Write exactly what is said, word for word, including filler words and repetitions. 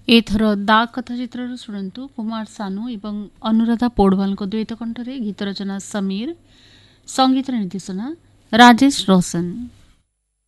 ଏଥର ଦା କଥା ଚିତ୍ରରୁ ଶୁଣନ୍ତୁ କୁମାର ସାନୁ ଏବଂ ଅନୁରାଧା ପୌଡୱାଲଙ୍କ ଦ୍ୱୈତ କଣ୍ଠରେ ଗୀତ ରଚନା ସମୀର, ସଙ୍ଗୀତ ନିର୍ଦ୍ଦେଶନା ରାଜେଶ ରୋशन।